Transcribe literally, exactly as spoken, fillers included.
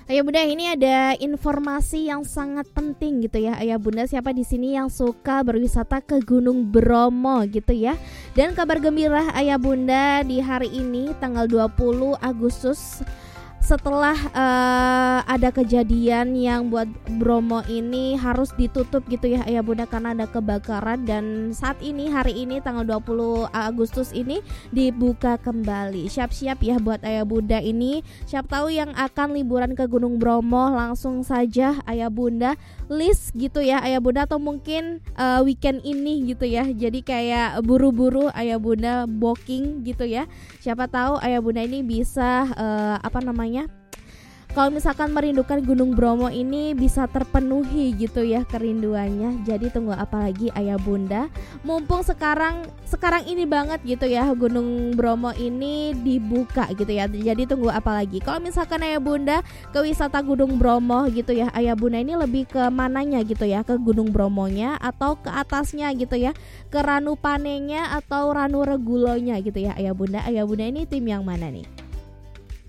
Ayah Bunda, ini ada informasi yang sangat penting gitu ya Ayah Bunda. Siapa di sini yang suka berwisata ke Gunung Bromo gitu ya. Dan kabar gembira Ayah Bunda, di hari ini tanggal dua puluh Agustus, setelah uh, ada kejadian yang buat Bromo ini harus ditutup gitu ya Ayah Bunda karena ada kebakaran, dan saat ini hari ini tanggal dua puluh Agustus ini dibuka kembali. Siap-siap ya buat Ayah Bunda ini. Siap tahu yang akan liburan ke Gunung Bromo, langsung saja Ayah Bunda list gitu ya Ayah Bunda, atau mungkin uh, weekend ini gitu ya. Jadi kayak buru-buru Ayah Bunda booking gitu ya. Siapa tahu Ayah Bunda ini bisa uh, apa namanya, kalau misalkan merindukan Gunung Bromo ini bisa terpenuhi gitu ya kerinduannya. Jadi tunggu apa lagi Ayah Bunda? Mumpung sekarang sekarang ini banget gitu ya Gunung Bromo ini dibuka gitu ya. Jadi tunggu apa lagi? Kalau misalkan Ayah Bunda ke wisata Gunung Bromo gitu ya, Ayah Bunda ini lebih ke mananya gitu ya? Ke Gunung Bromonya atau ke atasnya gitu ya? Ke Ranu Panenya atau Ranu Regulonya gitu ya Ayah Bunda? Ayah Bunda ini tim yang mana nih?